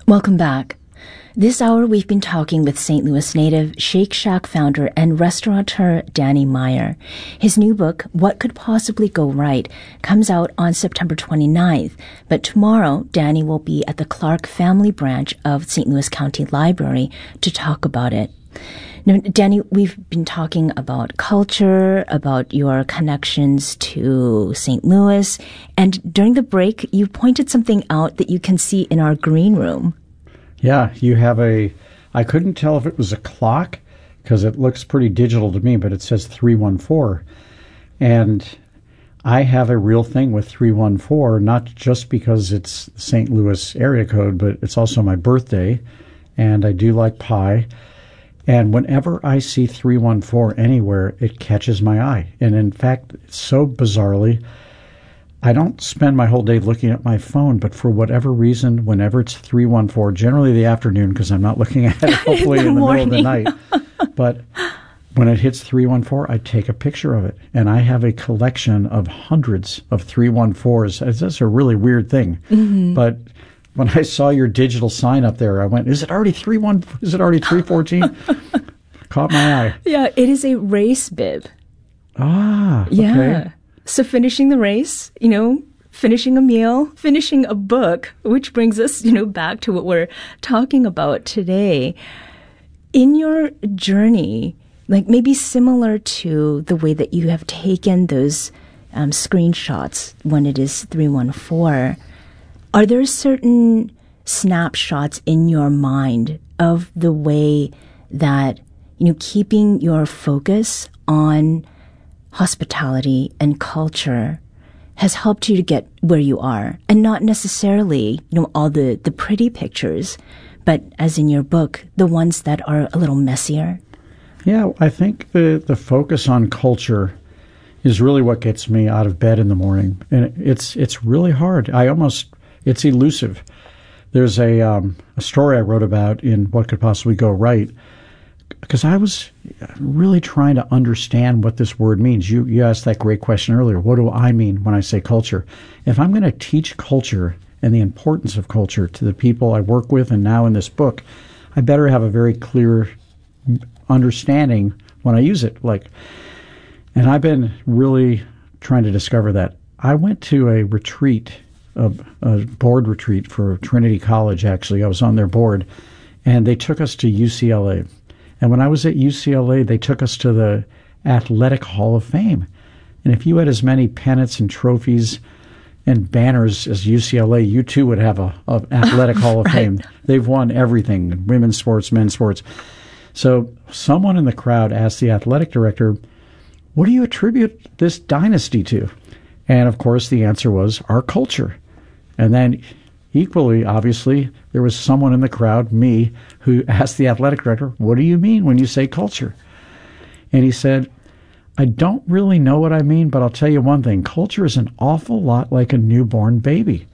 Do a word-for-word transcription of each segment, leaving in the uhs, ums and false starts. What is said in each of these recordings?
Welcome back. This hour, we've been talking with Saint Louis native, Shake Shack founder and restaurateur Danny Meyer. His new book, What Could Possibly Go Right, comes out on September twenty-ninth. But tomorrow, Danny will be at the Clark Family Branch of Saint Louis County Library to talk about it. Now, Danny, we've been talking about culture, about your connections to Saint Louis, and during the break, you pointed something out that you can see in our green room. Yeah, you have a, I couldn't tell if it was a clock, because it looks pretty digital to me, but it says three one four. And I have a real thing with three one four, not just because it's Saint Louis area code, but it's also my birthday, and I do like pie. And whenever I see three one four anywhere, it catches my eye. And in fact, so bizarrely, I don't spend my whole day looking at my phone, but for whatever reason, whenever it's three one four, generally the afternoon, because I'm not looking at it hopefully in the, in the middle of the night, but when it hits three one four, I take a picture of it. And I have a collection of hundreds of three one fours. That's a really weird thing. Mm-hmm. But when I saw your digital sign up there, I went, is it already three one? Is it already three fourteen? Caught my eye. Yeah, it is a race bib. Ah, okay. Yeah. So finishing the race, you know, finishing a meal, finishing a book, which brings us, you know, back to what we're talking about today. In your journey, like maybe similar to the way that you have taken those um, screenshots when it is three one four, are there certain snapshots in your mind of the way that, you know, keeping your focus on hospitality and culture has helped you to get where you are? And not necessarily, you know, all the, the pretty pictures, but as in your book, the ones that are a little messier? Yeah, I think the, the focus on culture is really what gets me out of bed in the morning. And it's it's really hard. I almost... It's elusive. There's a um, a story I wrote about in What Could Possibly Go Right, because I was really trying to understand what this word means. You you asked that great question earlier. What do I mean when I say culture? If I'm going to teach culture and the importance of culture to the people I work with and now in this book, I better have a very clear understanding when I use it. Like, and I've been really trying to discover that. I went to a retreat A, a board retreat for Trinity College, actually. I was on their board, and they took us to U C L A. And when I was at U C L A, they took us to the Athletic Hall of Fame. And if you had as many pennants and trophies and banners as U C L A, you too would have a, a Athletic Hall of Right. Fame. They've won everything, women's sports, men's sports. So someone in the crowd asked the athletic director, what do you attribute this dynasty to? And of course, the answer was our culture. And then equally, obviously, there was someone in the crowd, me, who asked the athletic director, what do you mean when you say culture? And he said, I don't really know what I mean, but I'll tell you one thing. Culture is an awful lot like a newborn baby.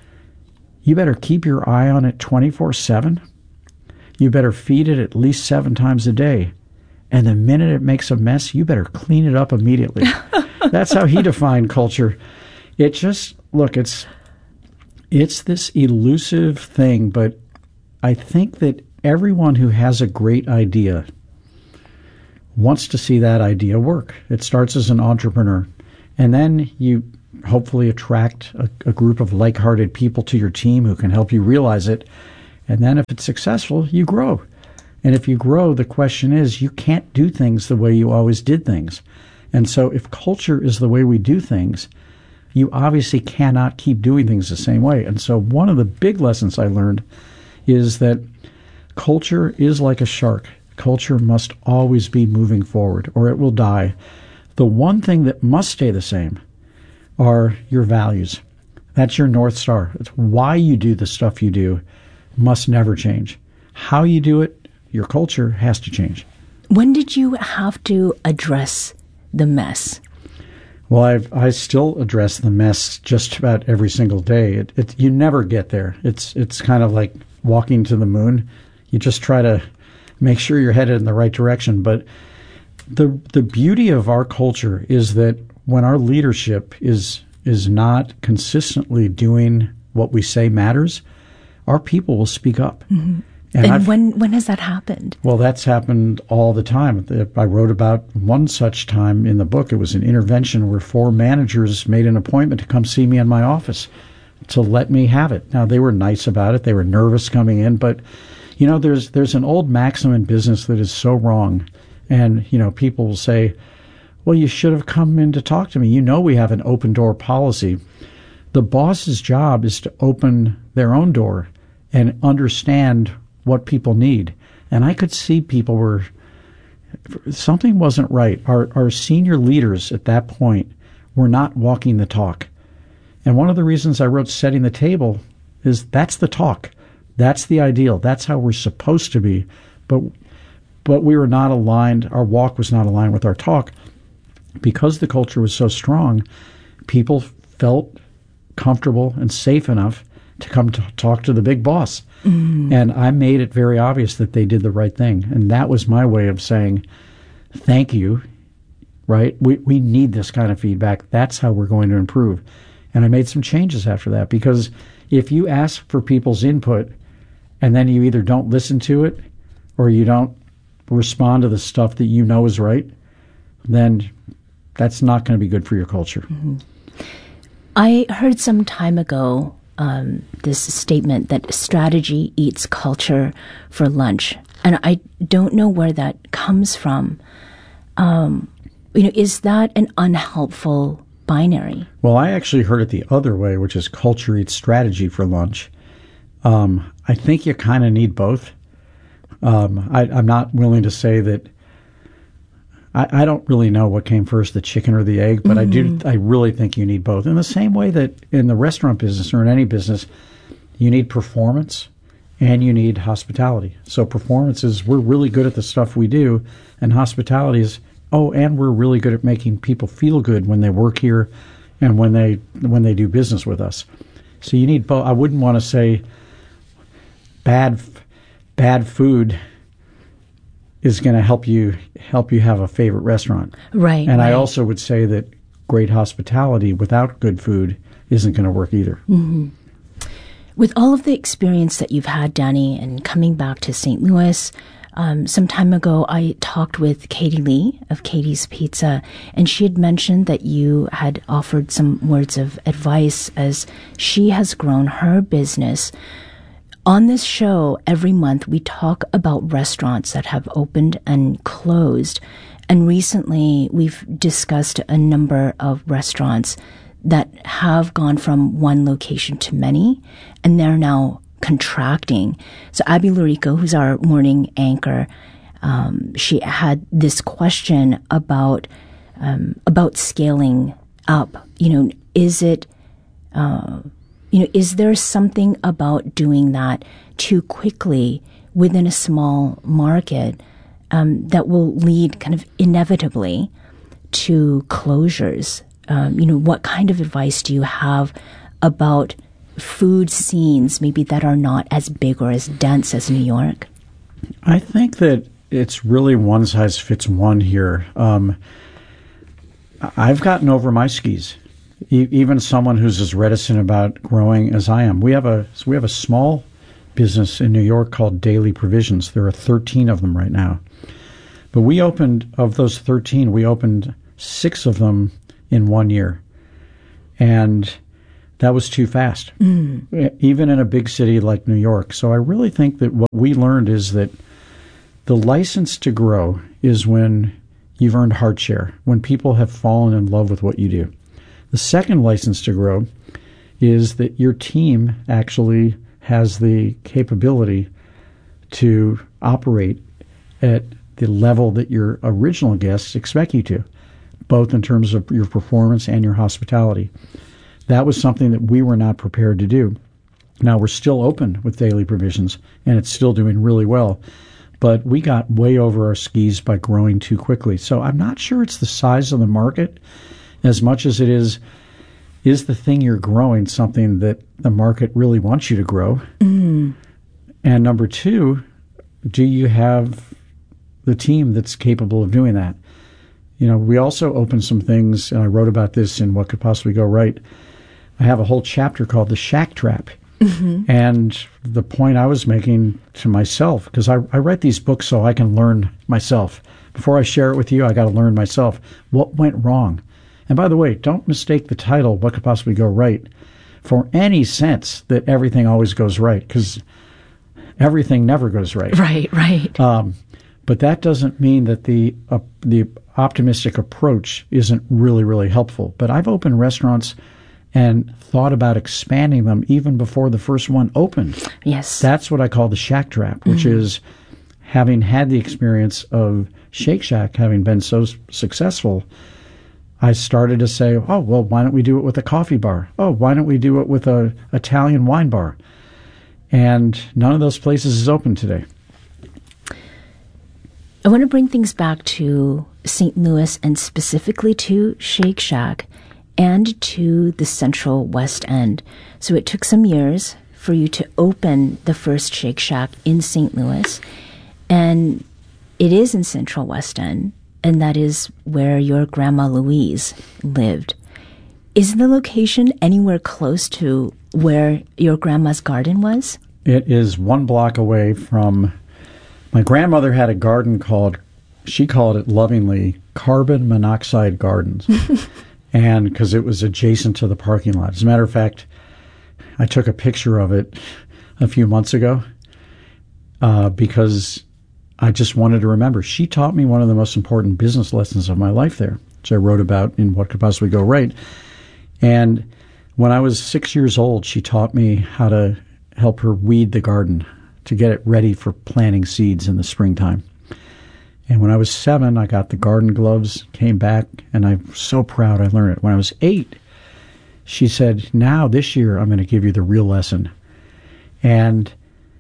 You better keep your eye on it twenty-four seven. You better feed it at least seven times a day. And the minute it makes a mess, you better clean it up immediately. That's how he defined culture. It just, look, it's... It's this elusive thing, but I think that everyone who has a great idea wants to see that idea work. It starts as an entrepreneur, and then you hopefully attract a, a group of like-hearted people to your team who can help you realize it, and then if it's successful, you grow. And if you grow, the question is, you can't do things the way you always did things. And so if culture is the way we do things, you obviously cannot keep doing things the same way. And so one of the big lessons I learned is that culture is like a shark. Culture must always be moving forward, or it will die. The one thing that must stay the same are your values. That's your North Star. It's why you do the stuff you do must never change. How you do it, your culture has to change. When did you have to address the mess? Well, I've, I still address the mess just about every single day. It, it, you never get there. It's it's kind of like walking to the moon. You just try to make sure you're headed in the right direction. But the the beauty of our culture is that when our leadership is is not consistently doing what we say matters, our people will speak up. Mm-hmm. And, and when when has that happened? Well, that's happened all the time. I wrote about one such time in the book. It was an intervention where four managers made an appointment to come see me in my office to let me have it. Now, they were nice about it. They were nervous coming in. But, you know, there's there's an old maxim in business that is so wrong. And, you know, people will say, well, you should have come in to talk to me. You know we have an open door policy. The boss's job is to open their own door and understand what people need. And I could see people were, something wasn't right. Our, our senior leaders at that point were not walking the talk. And one of the reasons I wrote Setting the Table is that's the talk. That's the ideal. That's how we're supposed to be. But, but we were not aligned. Our walk was not aligned with our talk. Because the culture was so strong, people felt comfortable and safe enough to come to talk to the big boss. Mm. And I made it very obvious that they did the right thing. And that was my way of saying, thank you, right? We we need this kind of feedback. That's how we're going to improve. And I made some changes after that, because if you ask for people's input and then you either don't listen to it or you don't respond to the stuff that you know is right, then that's not going to be good for your culture. Mm-hmm. I heard some time ago um, this statement that strategy eats culture for lunch. And I don't know where that comes from. Um, you know, is that an unhelpful binary? Well, I actually heard it the other way, which is culture eats strategy for lunch. Um, I think you kind of need both. Um, I, I'm not willing to say that. I, I don't really know what came first, the chicken or the egg, but mm-hmm. I do. I really think you need both. In the same way that in the restaurant business or in any business, you need performance and you need hospitality. So performance is we're really good at the stuff we do, and hospitality is oh, and we're really good at making people feel good when they work here and when they when they do business with us. So you need both. I wouldn't want to say bad bad food is going to help you help you have a favorite restaurant. Right. And right. I also would say that great hospitality without good food isn't going to work either. Mm-hmm. With all of the experience that you've had, Danny, and coming back to Saint Louis, um, some time ago I talked with Katie Lee of Katie's Pizza, and she had mentioned that you had offered some words of advice as she has grown her business. On this show, every month, we talk about restaurants that have opened and closed. And recently, we've discussed a number of restaurants that have gone from one location to many, and they're now contracting. So Abby Lurico, who's our morning anchor, um, she had this question about um, about scaling up. You know, is it... Uh, You know, is there something about doing that too quickly within a small market um, that will lead kind of inevitably to closures? Um, you know, what kind of advice do you have about food scenes maybe that are not as big or as dense as New York? I think that it's really one size fits one here. Um, I've gotten over my skis. Even someone who's as reticent about growing as I am. We have a so we have a small business in New York called Daily Provisions. There are thirteen of them right now. But we opened, of those thirteen, we opened six of them in one year. And that was too fast, mm. even in a big city like New York. So I really think that what we learned is that the license to grow is when you've earned heart share, when people have fallen in love with what you do. The second license to grow is that your team actually has the capability to operate at the level that your original guests expect you to, both in terms of your performance and your hospitality. That was something that we were not prepared to do. Now, we're still open with Daily Provisions, and it's still doing really well. But we got way over our skis by growing too quickly. So I'm not sure it's the size of the market as much as it is, is the thing you're growing something that the market really wants you to grow? Mm. And number two, do you have the team that's capable of doing that? You know, we also opened some things, and I wrote about this in What Could Possibly Go Right. I have a whole chapter called The Shack Trap. Mm-hmm. And the point I was making to myself, because I, I write these books so I can learn myself. Before I share it with you, I got to learn myself. What went wrong? And by the way, don't mistake the title, What Could Possibly Go Right, for any sense that everything always goes right, because everything never goes right. Right, right. Um, but that doesn't mean that the uh, the optimistic approach isn't really, really helpful. But I've opened restaurants and thought about expanding them even before the first one opened. Yes. That's what I call the Shack Trap, which mm-hmm. is having had the experience of Shake Shack having been so successful, I started to say, oh, well, why don't we do it with a coffee bar? Oh, why don't we do it with a Italian wine bar? And none of those places is open today. I want to bring things back to Saint Louis and specifically to Shake Shack and to the Central West End. So it took some years for you to open the first Shake Shack in Saint Louis, and it is in Central West End, and that is where your Grandma Louise lived. Is the location anywhere close to where your grandma's garden was? It is one block away from... My grandmother had a garden called, she called it lovingly, Carbon Monoxide Gardens. And because it was adjacent to the parking lot. As a matter of fact, I took a picture of it a few months ago uh, because I just wanted to remember. She taught me one of the most important business lessons of my life there, which I wrote about in What Could Possibly Go Right. And when I was six years old, she taught me how to help her weed the garden to get it ready for planting seeds in the springtime. And when I was seven, I got the garden gloves, came back, and I'm so proud I learned it. When I was eight, she said, now this year I'm going to give you the real lesson. And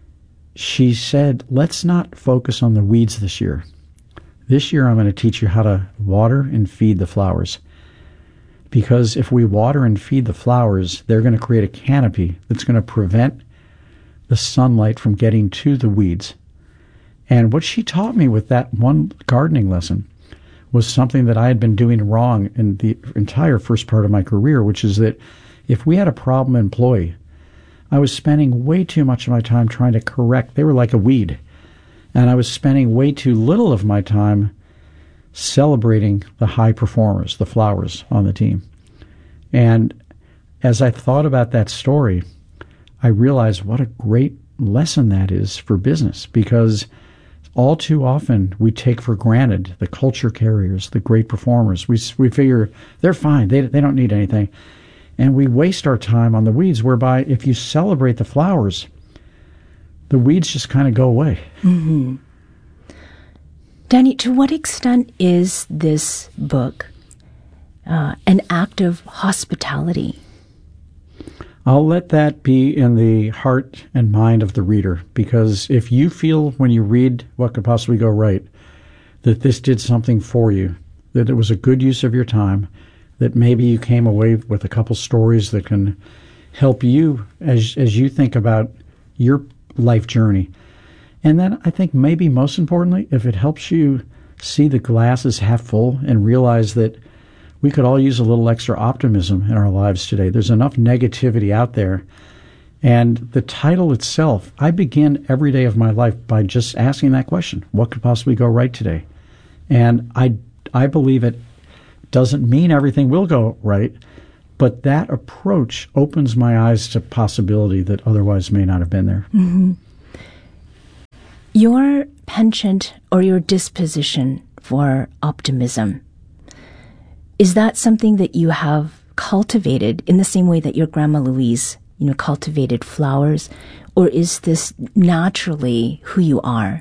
she said, let's not focus on the weeds this year. This year I'm going to teach you how to water and feed the flowers. Because if we water and feed the flowers, they're going to create a canopy that's going to prevent the sunlight from getting to the weeds. And what she taught me with that one gardening lesson was something that I had been doing wrong in the entire first part of my career, which is that if we had a problem employee, I was spending way too much of my time trying to correct. They were like a weed. And I was spending way too little of my time celebrating the high performers, the flowers on the team. And as I thought about that story, I realized what a great lesson that is for business, because all too often we take for granted the culture carriers, the great performers. We we figure they're fine, they they don't need anything. And we waste our time on the weeds, whereby if you celebrate the flowers, the weeds just kind of go away. Mm-hmm. Danny, to what extent is this book uh, an act of hospitality? I'll let that be in the heart and mind of the reader, because if you feel when you read What Could Possibly Go Right that this did something for you, that it was a good use of your time, that maybe you came away with a couple stories that can help you as as you think about your life journey. And then I think maybe most importantly, if it helps you see the glass as half full and realize that we could all use a little extra optimism in our lives today. There's enough negativity out there. And the title itself, I begin every day of my life by just asking that question, what could possibly go right today? And I, I believe it doesn't mean everything will go right, but that approach opens my eyes to possibility that otherwise may not have been there. Mm-hmm. Your penchant or your disposition for optimism, is that something that you have cultivated in the same way that your Grandma Louise, you know, cultivated flowers, or is this naturally who you are?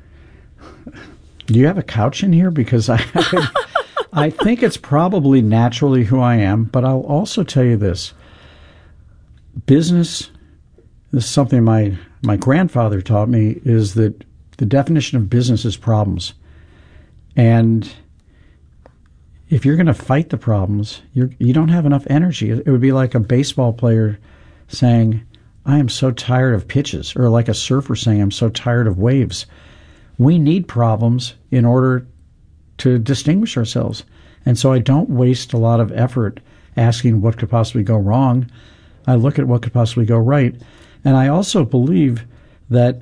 Do you have a couch in here? Because I, I think it's probably naturally who I am, but I'll also tell you this. Business, this is something my, my grandfather taught me, is that the definition of business is problems. And if you're going to fight the problems, you're, you don't have enough energy. It would be like a baseball player saying, I am so tired of pitches, or like a surfer saying, I'm so tired of waves. We need problems in order to distinguish ourselves. And so I don't waste a lot of effort asking what could possibly go wrong. I look at what could possibly go right. And I also believe that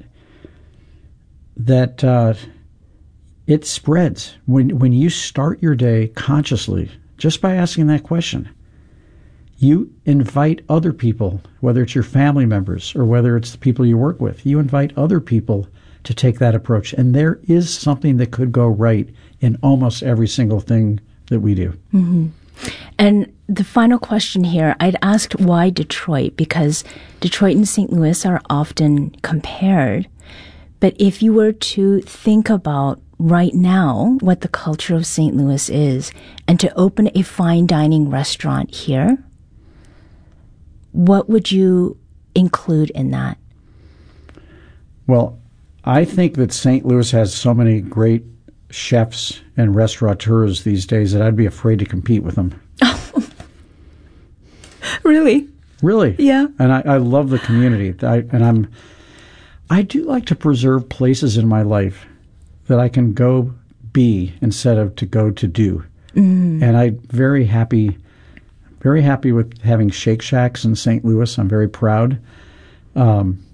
that uh, it spreads when when you start your day consciously, just by asking that question. You invite other people, whether it's your family members or whether it's the people you work with, you invite other people to take that approach. And there is something that could go right in almost every single thing that we do. Mm-hmm. And the final question here, I'd asked why Detroit, because Detroit and Saint Louis are often compared. But if you were to think about right now what the culture of Saint Louis is, and to open a fine dining restaurant here, what would you include in that? Well, I think that Saint Louis has so many great chefs and restaurateurs these days that I'd be afraid to compete with them. Really? Really? Yeah. And I, I love the community. I, and I'm, I do like to preserve places in my life that I can go be instead of to go to do. Mm. And I'm very happy, very happy with having Shake Shacks in Saint Louis. I'm very proud. Um,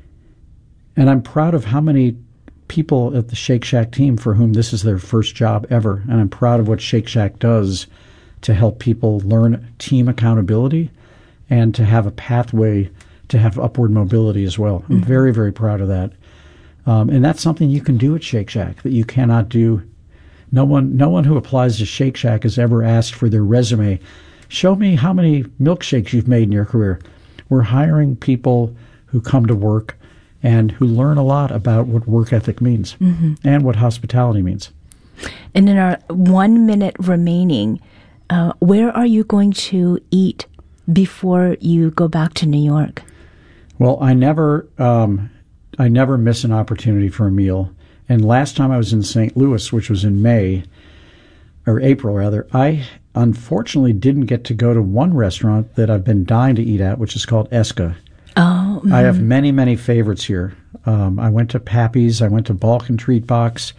and I'm proud of how many people at the Shake Shack team for whom this is their first job ever. And I'm proud of what Shake Shack does to help people learn team accountability and to have a pathway to have upward mobility as well. I'm mm-hmm. very, very proud of that. Um, and that's something you can do at Shake Shack that you cannot do. No one, no one who applies to Shake Shack has ever asked for their resume. Show me how many milkshakes you've made in your career. We're hiring people who come to work and who learn a lot about what work ethic means mm-hmm. and what hospitality means. And in our one minute remaining, uh, where are you going to eat before you go back to New York? Well, I never, um, I never miss an opportunity for a meal. And last time I was in Saint Louis, which was in May, or April rather, I unfortunately didn't get to go to one restaurant that I've been dying to eat at, which is called Esca. Oh, mm-hmm. I have many, many favorites here. Um, I went to Pappy's. I went to Balkan Treat Box.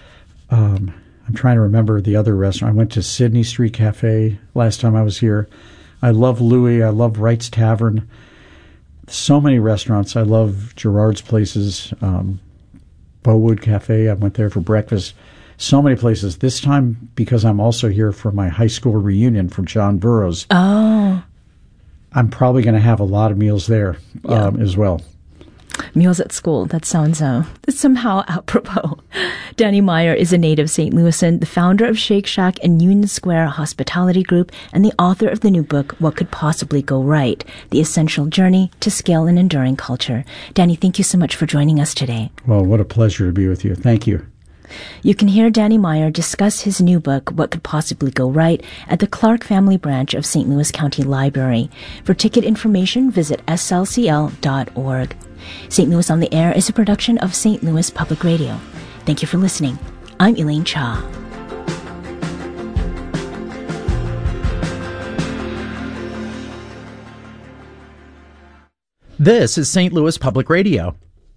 Um, I'm trying to remember the other restaurant. I went to Sydney Street Cafe last time I was here. I love Louis. I love Wright's Tavern. So many restaurants. I love Gerard's Places, um, Bowood Cafe. I went there for breakfast. So many places. This time, because I'm also here for my high school reunion from John Burroughs. Oh. I'm probably going to have a lot of meals there yeah. um, as well. Meals at school. That sounds uh, somehow apropos. Danny Meyer is a native Saint Louisan, the founder of Shake Shack and Union Square Hospitality Group, and the author of the new book, What Could Possibly Go Right? The Essential Journey to Scale an Enduring Culture. Danny, thank you so much for joining us today. Well, what a pleasure to be with you. Thank you. You can hear Danny Meyer discuss his new book, What Could Possibly Go Right, at the Clark Family Branch of Saint Louis County Library. For ticket information, visit S L C L dot org. Saint Louis on the Air is a production of Saint Louis Public Radio. Thank you for listening. I'm Elaine Cha. This is Saint Louis Public Radio.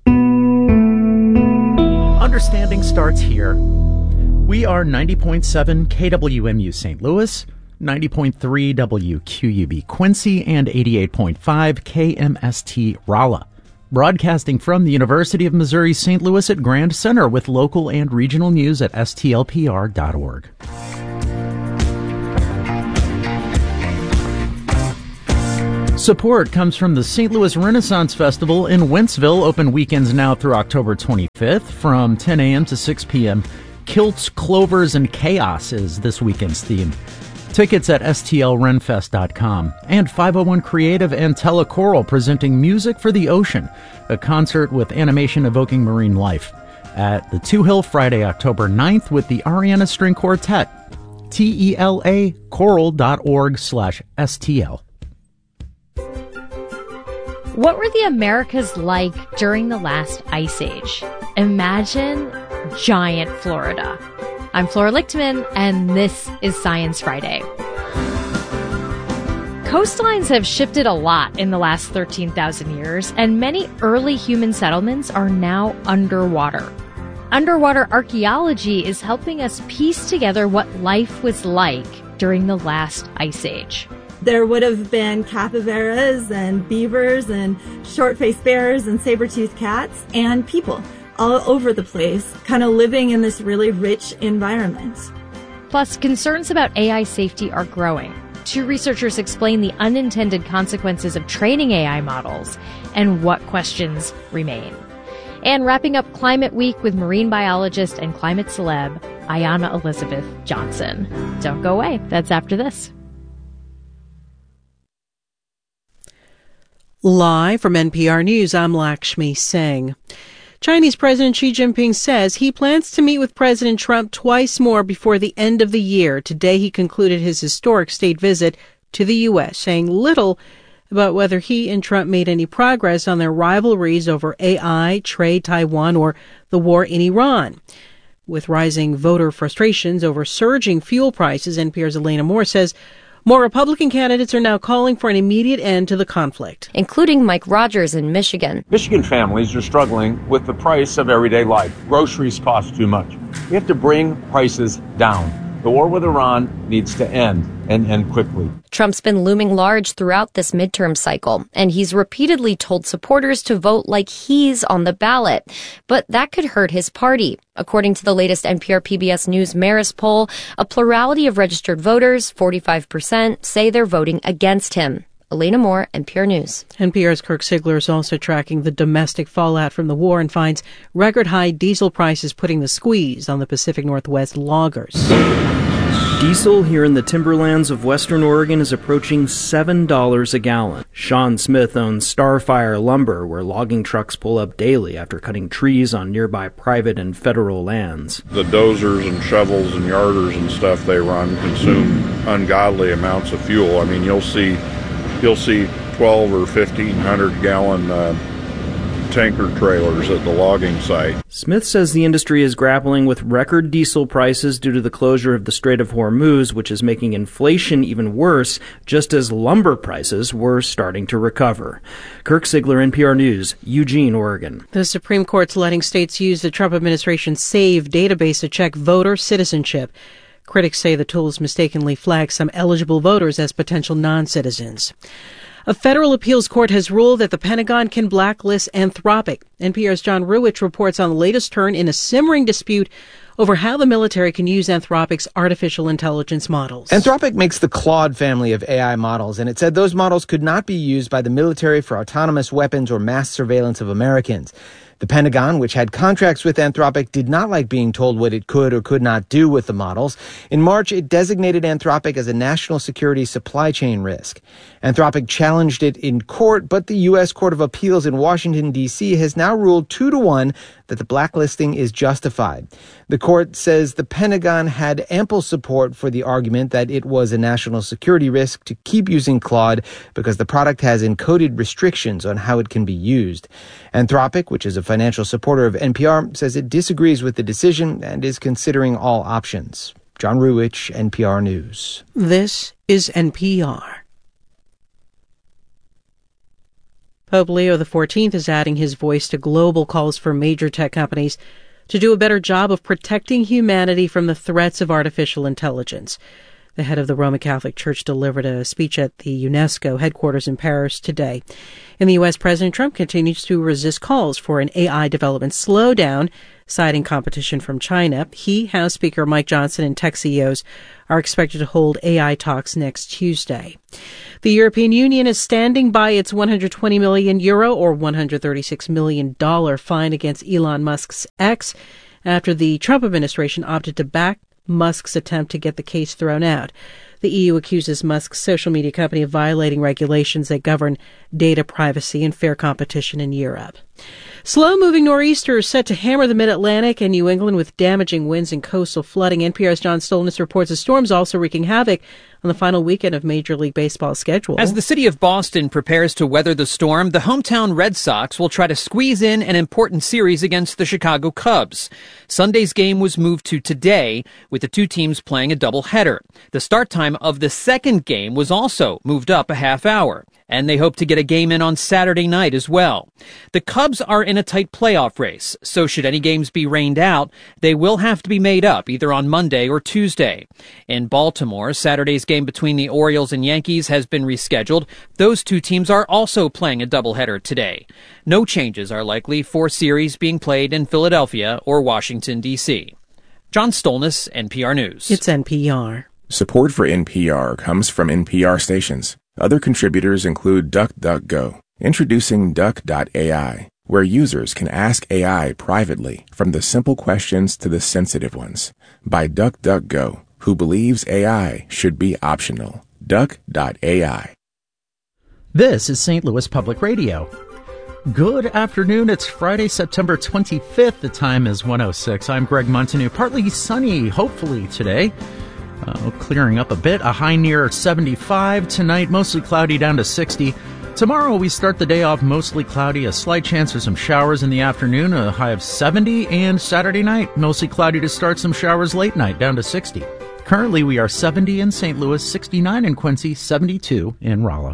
Understanding starts here. We are ninety point seven K W M U Saint Louis, ninety point three W Q U B Quincy, and eighty-eight point five K M S T Rolla. Broadcasting from the University of Missouri Saint Louis at Grand Center with local and regional news at S T L P R dot org. Support comes from the Saint Louis Renaissance Festival in Wentzville, open weekends now through October twenty-fifth from ten a.m. to six p.m. Kilts, Clovers, and Chaos is this weekend's theme. Tickets at S T L renfest dot com. And five oh one Creative and Telechoral presenting Music for the Ocean, a concert with animation evoking marine life, at the Two Hill Friday, October ninth with the Ariana String Quartet. T E L A choral dot org slash S T L. What were the Americas like during the last ice age? Imagine giant Florida. I'm Flora Lichtman, and this is Science Friday. Coastlines have shifted a lot in the last thirteen thousand years, and many early human settlements are now underwater. Underwater archaeology is helping us piece together what life was like during the last ice age. there would have been capybaras and beavers and short-faced bears and saber-toothed cats and people all over the place, kind of living in this really rich environment. Plus, concerns about A I safety are growing. Two researchers explain the unintended consequences of training A I models and what questions remain. And wrapping up Climate Week with marine biologist and climate celeb, Ayanna Elizabeth Johnson. Don't go away. That's after this. Live from N P R News, I'm Lakshmi Singh. Chinese President Xi Jinping says he plans to meet with President Trump twice more before the end of the year. Today he concluded his historic state visit to the U S, saying little about whether he and Trump made any progress on their rivalries over A I, trade, Taiwan, or the war in Iran. With rising voter frustrations over surging fuel prices, N P R's Elena Moore says more Republican candidates are now calling for an immediate end to the conflict, including Mike Rogers in Michigan. Michigan families are struggling with the price of everyday life. Groceries cost too much. We have to bring prices down. The war with Iran needs to end, and end quickly. Trump's been looming large throughout this midterm cycle, and he's repeatedly told supporters to vote like he's on the ballot. But that could hurt his party. According to the latest N P R P B S News Marist poll, a plurality of registered voters, forty-five percent, say they're voting against him. Elena Moore, N P R News. N P R's Kirk Sigler is also tracking the domestic fallout from the war and finds record-high diesel prices putting the squeeze on the Pacific Northwest loggers. Diesel here in the timberlands of western Oregon is approaching seven dollars a gallon. Sean Smith owns Starfire Lumber, where logging trucks pull up daily after cutting trees on nearby private and federal lands. The dozers and shovels and yarders and stuff they run consume ungodly amounts of fuel. I mean, you'll see you'll see twelve or fifteen hundred gallon uh, tanker trailers at the logging site. Smith says the industry is grappling with record diesel prices due to the closure of the Strait of Hormuz, which is making inflation even worse, just as lumber prices were starting to recover. Kirk Sigler, N P R News, Eugene, Oregon. The Supreme Court's letting states use the Trump administration's SAVE database to check voter citizenship. Critics say the tool has mistakenly flagged some eligible voters as potential non-citizens. A federal appeals court has ruled that the Pentagon can blacklist Anthropic. N P R's John Ruwitch reports on the latest turn in a simmering dispute over how the military can use Anthropic's artificial intelligence models. Anthropic makes the Claude family of A I models, and it said those models could not be used by the military for autonomous weapons or mass surveillance of Americans. The Pentagon, which had contracts with Anthropic, did not like being told what it could or could not do with the models. In March, it designated Anthropic as a national security supply chain risk. Anthropic challenged it in court, but the U S Court of Appeals in Washington, D C has now ruled two to one that the blacklisting is justified. The court says the Pentagon had ample support for the argument that it was a national security risk to keep using Claude because the product has encoded restrictions on how it can be used. Anthropic, which is a financial supporter of N P R, says it disagrees with the decision and is considering all options. John Ruwitch, N P R News. This is N P R. Pope Leo the fourteenth is adding his voice to global calls for major tech companies to do a better job of protecting humanity from the threats of artificial intelligence. The head of the Roman Catholic Church delivered a speech at the UNESCO headquarters in Paris today. In the U S, President Trump continues to resist calls for an A I development slowdown, citing competition from China. He, House Speaker Mike Johnson, and tech C E Os are expected to hold A I talks next Tuesday. The European Union is standing by its one hundred twenty million euro or one hundred thirty-six million dollars fine against Elon Musk's X after the Trump administration opted to back Musk's attempt to get the case thrown out. The E U accuses Musk's social media company of violating regulations that govern data privacy and fair competition in Europe. Slow-moving nor'easters set to hammer the mid-Atlantic and New England with damaging winds and coastal flooding. N P R's John Stolness reports the storms also wreaking havoc on the final weekend of Major League Baseball's schedule. As the city of Boston prepares to weather the storm, the hometown Red Sox will try to squeeze in an important series against the Chicago Cubs. Sunday's game was moved to today, with the two teams playing a doubleheader. The start time of the second game was also moved up a half hour. and they hope to get a game in on Saturday night as well. The Cubs are in a tight playoff race, so should any games be rained out, they will have to be made up either on Monday or Tuesday. In Baltimore, Saturday's game between the Orioles and Yankees has been rescheduled. Those two teams are also playing a doubleheader today. No changes are likely for series being played in Philadelphia or Washington, D C John Stolness, N P R News. It's N P R. Support for N P R comes from N P R stations. Other contributors include DuckDuckGo, introducing Duck dot A I, where users can ask A I privately from the simple questions to the sensitive ones, by DuckDuckGo, who believes A I should be optional. Duck dot A I. This is Saint Louis Public Radio. Good afternoon. It's Friday, September twenty-fifth. The time is one oh six. I'm Greg Montague. Partly sunny, hopefully, today. Uh, clearing up a bit. A high near seventy-five tonight. Mostly cloudy down to sixty. Tomorrow we start the day off mostly cloudy. A slight chance of some showers in the afternoon. A high of seventy. And Saturday night, mostly cloudy to start. Some showers late night down to sixty. Currently we are seventy in Saint Louis, sixty-nine in Quincy, seventy-two in Rolla.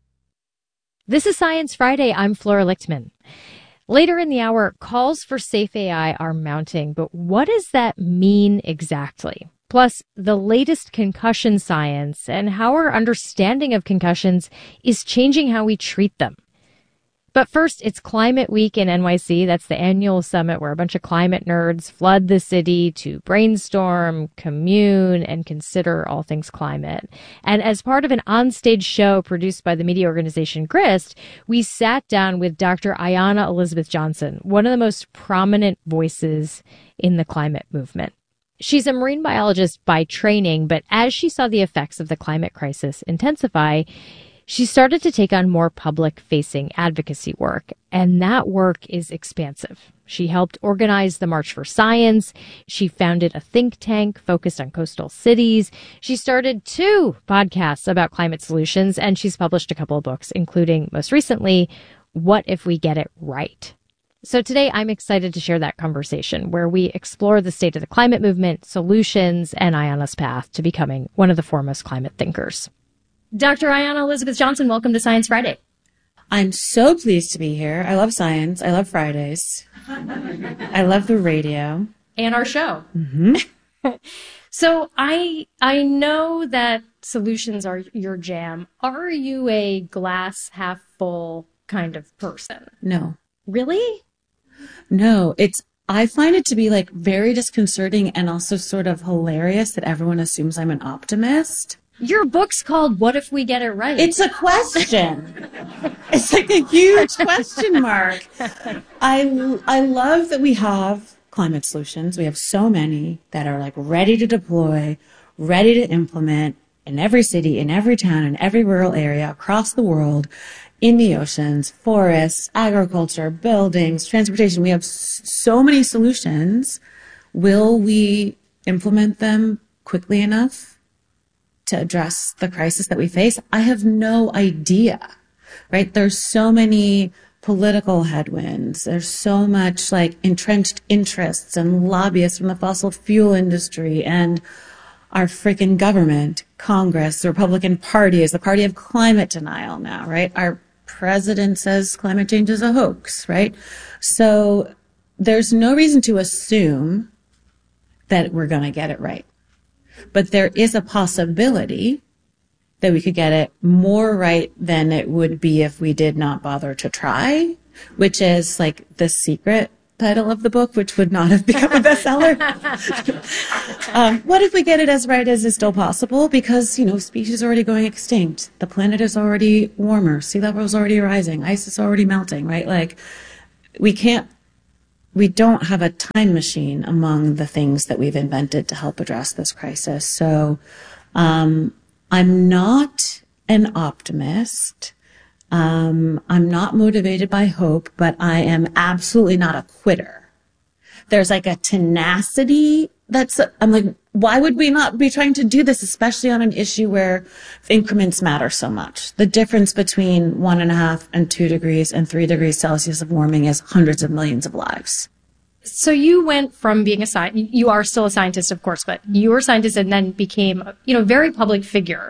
This is Science Friday. I'm Flora Lichtman. Later in the hour, calls for safe A I are mounting, but what does that mean exactly? Plus, the latest concussion science and how our understanding of concussions is changing how we treat them. But first, it's Climate Week in N Y C. That's the annual summit where a bunch of climate nerds flood the city to brainstorm, commune, and consider all things climate. And as part of an onstage show produced by the media organization Grist, we sat down with Doctor Ayanna Elizabeth Johnson, one of the most prominent voices in the climate movement. She's a marine biologist by training, but as she saw the effects of the climate crisis intensify, she started to take on more public-facing advocacy work, and that work is expansive. She helped organize the March for Science. She founded a think tank focused on coastal cities. She started two podcasts about climate solutions, and she's published a couple of books, including, most recently, What If We Get It Right? So today, I'm excited to share that conversation where we explore the state of the climate movement, solutions, and Ayanna's path to becoming one of the foremost climate thinkers. Doctor Ayanna Elizabeth Johnson, welcome to Science Friday. I'm so pleased to be here. I love science. I love Fridays. I love the radio. And our show. Mm-hmm. So I I know that solutions are your jam. Are you a glass half full kind of person? No. Really? No. It's I find it to be like very disconcerting and also sort of hilarious that everyone assumes I'm an optimist. Your book's called What If We Get It Right? It's a question. It's like a huge question mark. I, I love that we have climate solutions. We have so many that are like ready to deploy, ready to implement in every city, in every town, in every rural area across the world, in the oceans, forests, agriculture, buildings, transportation. We have so many solutions. Will we implement them quickly enough to address the crisis that we face? I have no idea, right? There's so many political headwinds. There's so much like entrenched interests and lobbyists from the fossil fuel industry and our freaking government, Congress, the Republican Party is the party of climate denial now, right? Our president says climate change is a hoax, right? So there's no reason to assume that we're going to get it right. But there is a possibility that we could get it more right than it would be if we did not bother to try, which is like the secret title of the book, which would not have become a bestseller. um, what if we get it as right as is still possible? Because, you know, species are already going extinct. The planet is already warmer. Sea level is already rising. Ice is already melting, right? Like, we can't We don't have a time machine among the things that we've invented to help address this crisis. So um, I'm not an optimist. Um, I'm not motivated by hope, but I am absolutely not a quitter. There's like a tenacity that's, I'm like, why would we not be trying to do this, especially on an issue where increments matter so much? The difference between one and a half and two degrees and three degrees Celsius of warming is hundreds of millions of lives. So you went from being a scientist, you are still a scientist, of course, but you were a scientist and then became, you know, a very public figure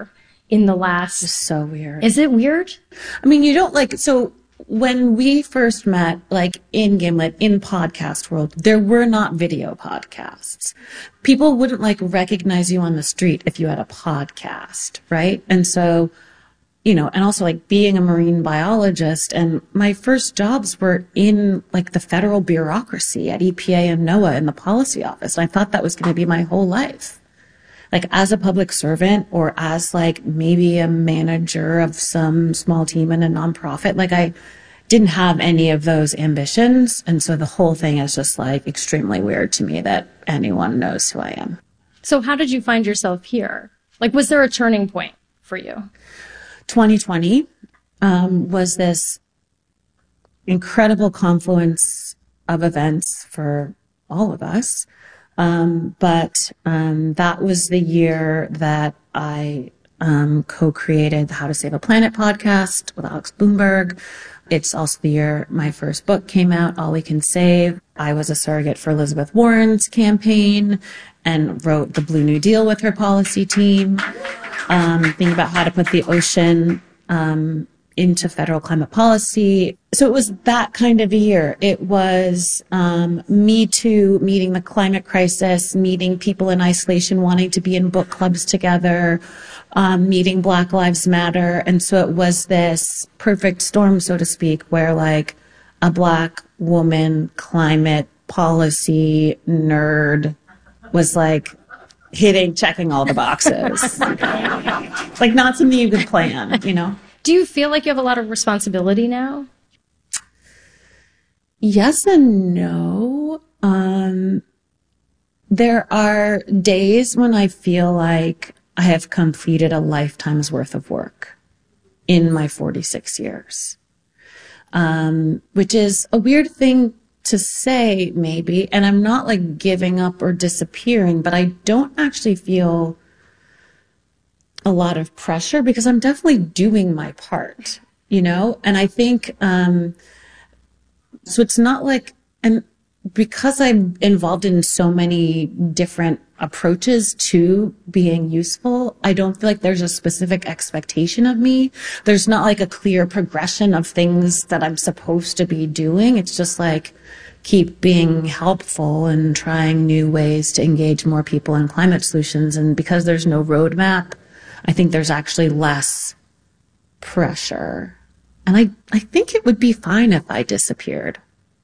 in the last... It's so weird. Is it weird? I mean, you don't like... So when we first met, like in Gimlet, in podcast world, there were not video podcasts. People wouldn't like recognize you on the street if you had a podcast, right? And so, you know, and also like being a marine biologist, and my first jobs were in like the federal bureaucracy at E P A and NOAA in the policy office. And I thought that was going to be my whole life. Like as a public servant or as like maybe a manager of some small team in a nonprofit. Like I didn't have any of those ambitions. And so the whole thing is just like extremely weird to me that anyone knows who I am. So how did you find yourself here? Like, was there a turning point for you? twenty twenty um, was this incredible confluence of events for all of us. Um, but, um, that was the year that I, um, co-created the How to Save a Planet podcast with Alex Bloomberg. It's also the year my first book came out, All We Can Save. I was a surrogate for Elizabeth Warren's campaign and wrote the Blue New Deal with her policy team, um, thinking about how to put the ocean, um, into federal climate policy. So it was that kind of a year. It was um, Me Too, meeting the climate crisis, meeting people in isolation wanting to be in book clubs together, um, meeting Black Lives Matter. And so it was this perfect storm, so to speak, where like a Black woman climate policy nerd was like hitting, checking all the boxes. Like not something you could plan, you know? Do you feel like you have a lot of responsibility now? Yes and no. Um, there are days when I feel like I have completed a lifetime's worth of work in my forty-six years, um, which is a weird thing to say, maybe. And I'm not like giving up or disappearing, but I don't actually feel a lot of pressure because I'm definitely doing my part, you know? And I think, um, so it's not like, and because I'm involved in so many different approaches to being useful, I don't feel like there's a specific expectation of me. There's not like a clear progression of things that I'm supposed to be doing. It's just like keep being helpful and trying new ways to engage more people in climate solutions. And because there's no roadmap, I think there's actually less pressure. And I, I think it would be fine if I disappeared.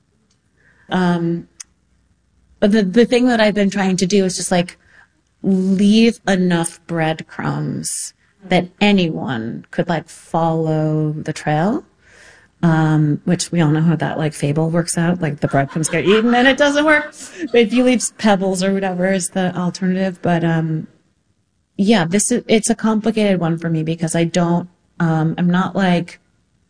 Um, but the, the thing that I've been trying to do is just like leave enough breadcrumbs that anyone could like follow the trail. Um, which we all know how that like fable works out. Like the breadcrumbs get eaten and it doesn't work. But if you leave pebbles or whatever is the alternative. But, um, yeah, this is, it's a complicated one for me because I don't, um, I'm not like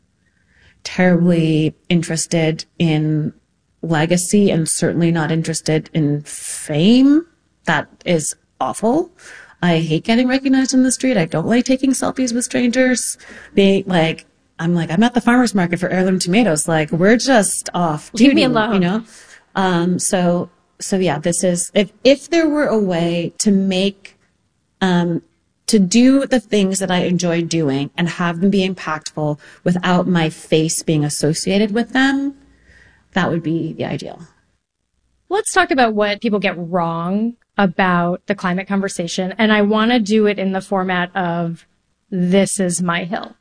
terribly interested in legacy and certainly not interested in fame. That is awful. I hate getting recognized in the street. I don't like taking selfies with strangers. They like, I'm like, I'm at the farmer's market for heirloom tomatoes. Like, we're just off. Leave me alone. You know? Um, so, so yeah, this is, if, if there were a way to make, um, to do the things that I enjoy doing and have them be impactful without my face being associated with them, that would be the ideal. Let's talk about what people get wrong about the climate conversation. And I want to do it in the format of this is my hill.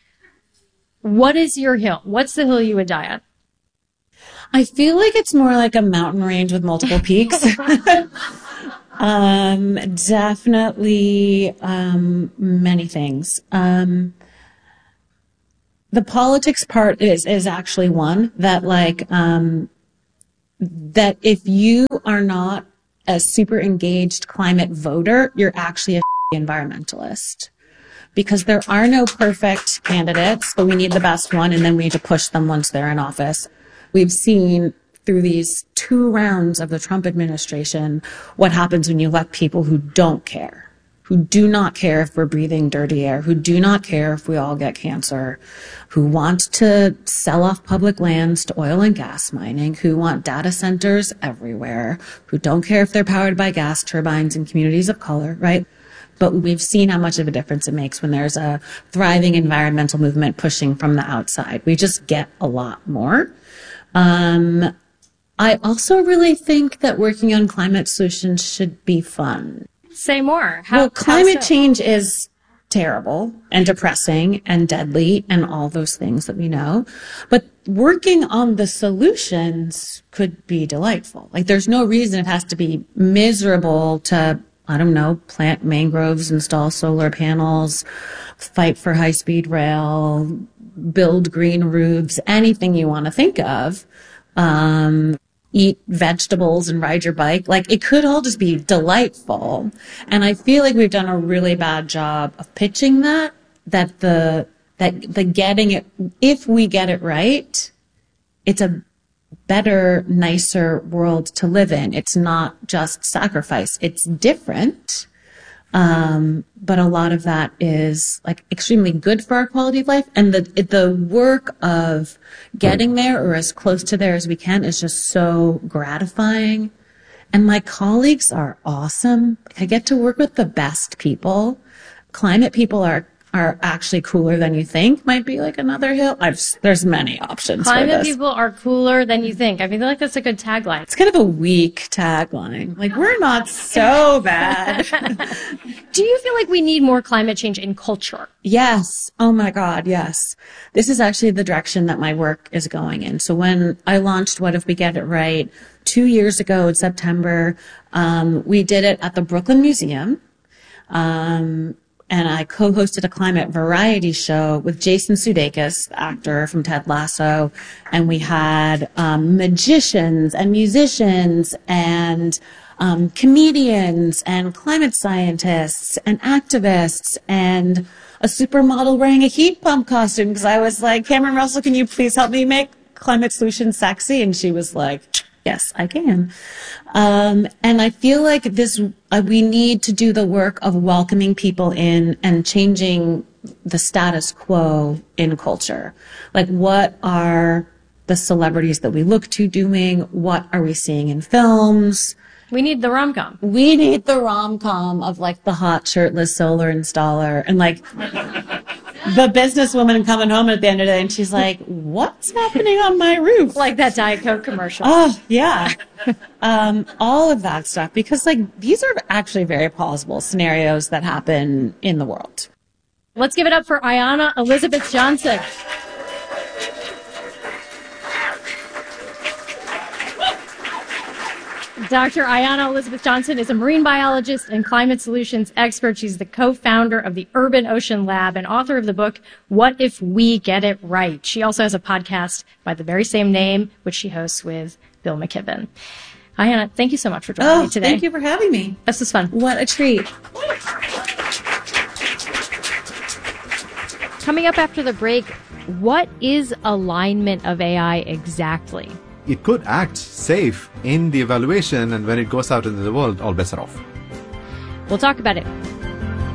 What is your hill? What's the hill you would die at? I feel like it's more like a mountain range with multiple peaks. um, definitely, um, many things. Um, the politics part is, is actually one that like, um, that if you are not a super engaged climate voter, you're actually a environmentalist. Because there are no perfect candidates, but we need the best one, and then we need to push them once they're in office. We've seen through these two rounds of the Trump administration what happens when you elect people who don't care, who do not care if we're breathing dirty air, who do not care if we all get cancer, who want to sell off public lands to oil and gas mining, who want data centers everywhere, who don't care if they're powered by gas turbines in communities of color, right? But we've seen how much of a difference it makes when there's a thriving environmental movement pushing from the outside. We just get a lot more. Um, I also really think that working on climate solutions should be fun. Say more. How, well, climate how so? change is terrible and depressing and deadly and all those things that we know. But working on the solutions could be delightful. Like, there's no reason it has to be miserable to, I don't know, plant mangroves, install solar panels, fight for high-speed rail, build green roofs, anything you want to think of. Um, eat vegetables and ride your bike. Like, it could all just be delightful. And I feel like we've done a really bad job of pitching that, that the, that the getting it, if we get it right, it's a better, nicer world to live in. It's not just sacrifice. It's different. Um, but a lot of that is like extremely good for our quality of life. And the, the work of getting there or as close to there as we can is just so gratifying. And my colleagues are awesome. I get to work with the best people. Climate people are are actually cooler than you think, might be like another hill. I've, there's many options Climate for this. people are cooler than you think. I feel like that's a good tagline. It's kind of a weak tagline. Like, we're not so bad. Do you feel like we need more climate change in culture? Yes. Oh my God, yes. This is actually the direction that my work is going in. So when I launched What If We Get It Right two years ago in September, um, we did it at the Brooklyn Museum. Um, And I co-hosted a climate variety show with Jason Sudeikis, the actor from Ted Lasso. And we had um, magicians and musicians and um, comedians and climate scientists and activists and a supermodel wearing a heat pump costume. Because I was like, Cameron Russell, can you please help me make climate solutions sexy? And she was like, yes, I can. Um, and I feel like this, uh, we need to do the work of welcoming people in and changing the status quo in culture. Like, what are the celebrities that we look to doing? What are we seeing in films? We need the rom-com. We need the rom-com of like the hot shirtless solar installer and like the businesswoman coming home at the end of the day and she's like, what's happening on my roof? Like that Diet Coke commercial. Oh, yeah. um, all of that stuff. Because like these are actually very plausible scenarios that happen in the world. Let's give it up for Ayanna Elizabeth Johnson. Doctor Ayanna Elizabeth Johnson is a marine biologist and climate solutions expert. She's the co-founder of the Urban Ocean Lab and author of the book, What If We Get It Right? She also has a podcast by the very same name, which she hosts with Bill McKibben. Ayanna, thank you so much for joining oh, me today. Thank you for having me. This was fun. What a treat. Coming up after the break, what is alignment of A I exactly? It could act safe in the evaluation, and when it goes out into the world, all bets are off. We'll talk about it